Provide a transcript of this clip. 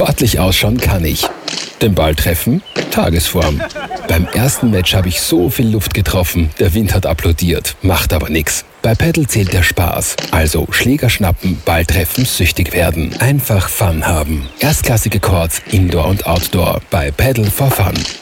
Sportlich ausschauen kann ich. Den Ball treffen? Tagesform. Beim ersten Match habe ich so viel Luft getroffen, der Wind hat applaudiert, macht aber nix. Bei Paddle zählt der Spaß, also Schläger schnappen, Ball treffen, süchtig werden. Einfach Fun haben. Erstklassige Courts, Indoor und Outdoor, bei Paddle for Fun.